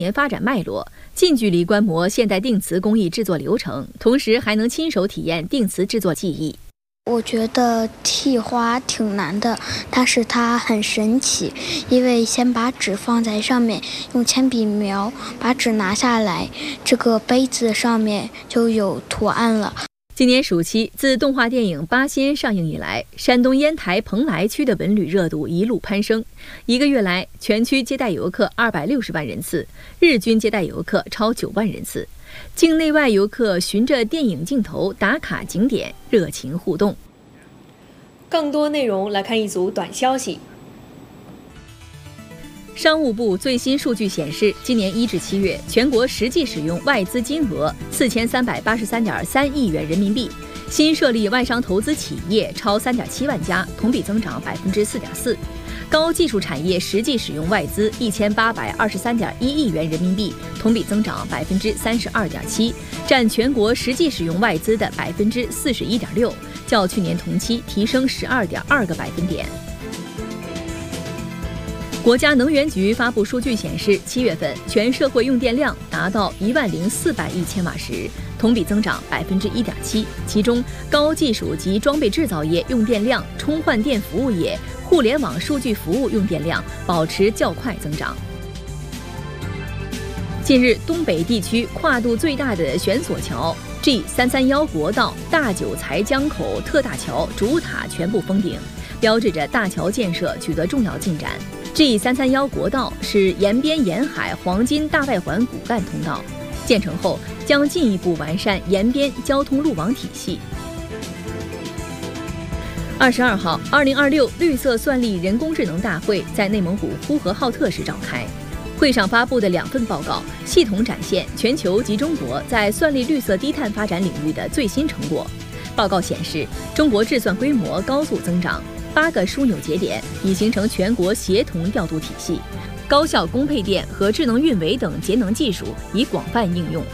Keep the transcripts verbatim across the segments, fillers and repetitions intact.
年发展脉络，近距离观摩现代定瓷工艺制作流程，同时还能亲手体验定瓷制作技艺。 我觉得剃花挺难的，但是它很神奇，因为先把纸放在上面，用铅笔描，把纸拿下来，这个杯子上面就有图案了。 今年暑期，自动画电影《八仙》上映以来，山东烟台蓬莱区的文旅热度一路攀升。一个月来，全区接待游客二百六十万人次，日均接待游客超九万人次。境内外游客循着电影镜头打卡景点，热情互动。 更多内容来看一组短消息。 商务部最新数据显示，今年一至七月，全国实际使用外资金额四千三百八十三点三亿元人民币，新设立外商投资企业超三点七万家，同比增长百分之四点四。高技术产业实际使用外资一千八百二十三点一亿元人民币，同比增长百分之三十二点七，占全国实际使用外资的百分之四十一点六，较去年同期提升十二点二个百分点。国家能源局发布数据显示，七月份全社会用电量达到一万零四百亿千瓦时，同比增长百分之一点七。其中，高技术及装备制造业用电量、充换电服务业、互联网数据服务用电量保持较快增长。近日，东北地区跨度最大的悬索桥 G 三三一国道大九才江口特大桥主塔全部封顶，标志着大桥建设取得重要进展。G 三三一国道是沿边沿海黄金大外环骨干通道，建成后将进一步完善沿边交通路网体系。二十二号，二零二六绿色算力人工智能大会在内蒙古呼和浩特市召开。会上发布的两份报告，系统展现全球及中国在算力绿色低碳发展领域的最新成果。报告显示，中国制算规模高速增长，八个枢纽节点已形成全国协同调度体系，高效供配电和智能运维等节能技术已广泛应用。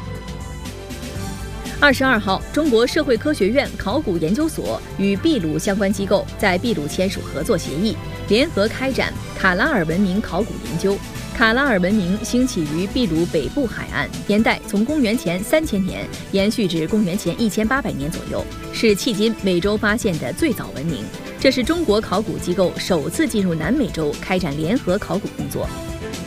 二十二号，中国社会科学院考古研究所与秘鲁相关机构在秘鲁签署合作协议，联合开展卡拉尔文明考古研究。卡拉尔文明兴起于秘鲁北部海岸，年代从公元前三千年延续至公元前一千八百年左右，是迄今美洲发现的最早文明。这是中国考古机构首次进入南美洲开展联合考古工作。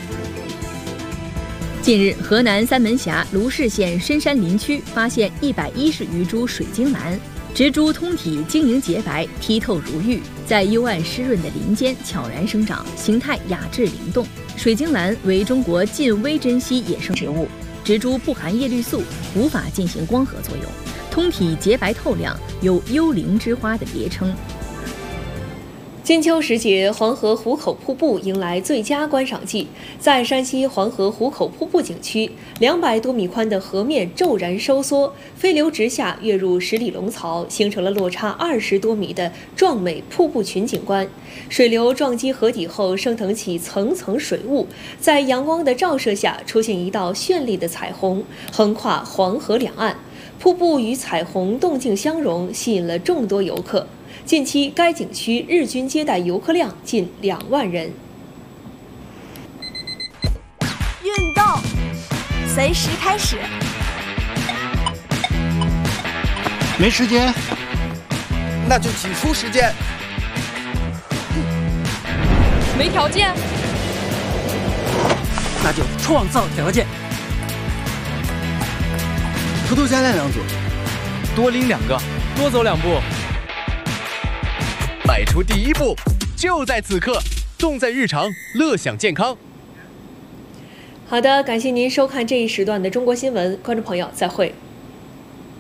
近日，河南三门峡卢氏县深山林区发现一百一十余株水晶兰，植株通体晶莹洁白，剔透如玉，在幽暗湿润的林间悄然生长，形态雅致灵动。水晶兰为中国近微珍稀野生植物，植株不含叶绿素，无法进行光合作用，通体洁白透亮，有幽灵之花的别称。 金秋时节，黄河壶口瀑布迎来最佳观赏季。在山西黄河壶口瀑布景区，两百多米宽的河面骤然收缩，飞流直下，跃入十里龙槽，形成了落差二十多米的壮美瀑布群景观。水流撞击河底后，升腾起层层水雾，在阳光的照射下，出现一道绚丽的彩虹，横跨黄河两岸。瀑布与彩虹动静相融，吸引了众多游客。近期，该景区日均接待游客量近两万人。 运动随时开始。 没时间， 那就挤出时间。 没条件， 那就创造条件。 偷偷加练两组， 多拎两个，多走两步。 迈出第一步，就在此刻，重在日常，乐享健康。 好的，感谢您收看这一时段的中国新闻，观众朋友再会。